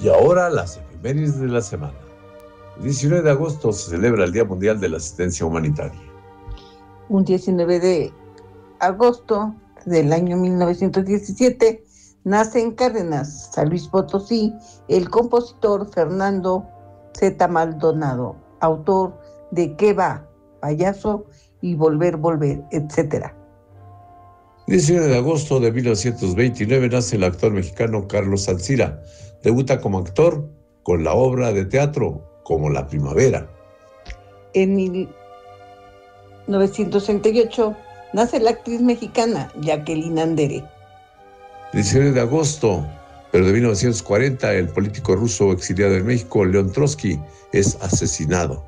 Y ahora las efemérides de la semana. El 19 de agosto se celebra el Día Mundial de la Asistencia Humanitaria. Un 19 de agosto del año 1917 nace en Cárdenas, San Luis Potosí, el compositor Fernando Z. Maldonado, autor de ¿Qué va? Payaso y Volver, etc. 19 de agosto de 1929 nace el actor mexicano Carlos Alcira. Debuta como actor con la obra de teatro Como la Primavera. En 1968 nace la actriz mexicana Jacqueline Andere. 19 de agosto, pero de 1940, el político ruso exiliado en México, León Trotsky, es asesinado.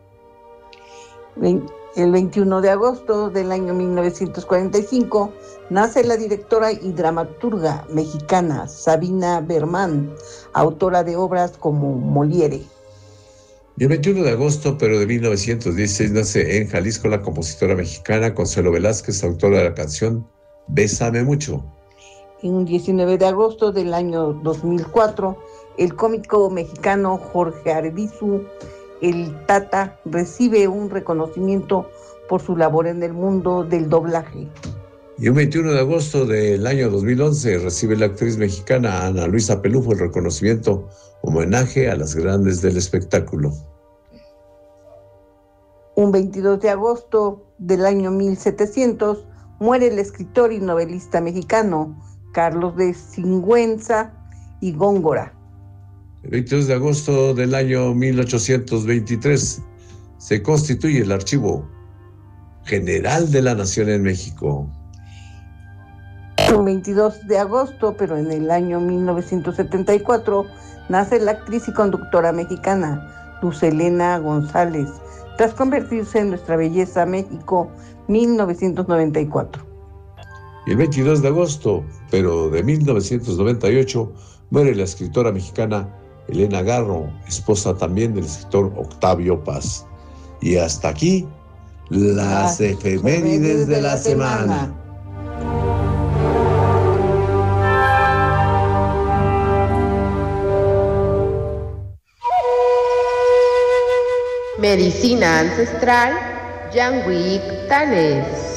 El 21 de agosto del año 1945 nace la directora y dramaturga mexicana Sabina Berman, autora de obras como Molière. Y el 21 de agosto, pero de 1916, nace en Jalisco la compositora mexicana Consuelo Velázquez, autora de la canción Bésame Mucho. En 19 de agosto del año 2004, el cómico mexicano Jorge Arbizu, el Tata, recibe un reconocimiento por su labor en el mundo del doblaje. Y un 21 de agosto del año 2011 recibe la actriz mexicana Ana Luisa Pelufo el reconocimiento Homenaje a las Grandes del Espectáculo. Un 22 de agosto del año 1700 muere el escritor y novelista mexicano Carlos de Sigüenza y Góngora. El 22 de agosto del año 1823 se constituye el Archivo General de la Nación en México. Un 22 de agosto, pero en el año 1974, nace la actriz y conductora mexicana Luz Helena González, tras convertirse en Nuestra Belleza México 1994. Y el 22 de agosto, pero de 1998, muere la escritora mexicana Elena Garro, esposa también del escritor Octavio Paz. Y hasta aquí, las efemérides de la semana. Medicina ancestral, Yanguic Tales.